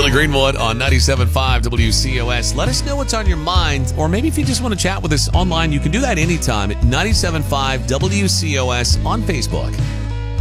Billy Greenwood on 97.5 WCOS. Let us know what's on your mind, or maybe if you just want to chat with us online, you can do that anytime at 97.5 WCOS on Facebook.